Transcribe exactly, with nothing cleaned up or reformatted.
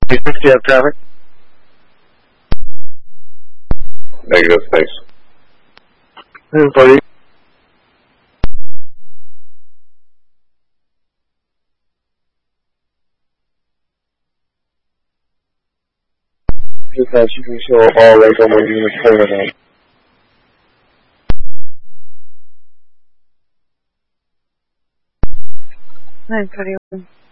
fifty have traffic. Negative, thanks. Everybody. Just as you can show all like on my unit corner now. nine thirty-one.